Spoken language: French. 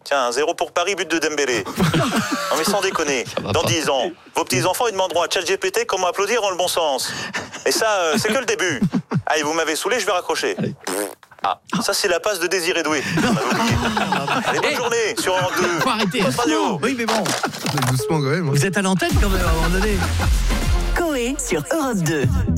Tiens, 1-0 pour Paris, but de Dembélé. Non mais sans déconner, dans 10 ans, vos petits-enfants, ils demanderont à ChatGPT comment applaudir dans le bon sens. Et ça, c'est que le début. Allez, vous m'avez saoulé, je vais raccrocher. Ah, ça c'est la passe de Désiré Doué. On avait oublié. Allez, bonne journée sur Europe 2. Faut arrêter. Radio. Oui, mais bon. Doucement quand même. Vous êtes à l'antenne quand même à un moment donné. Coé sur Europe 2.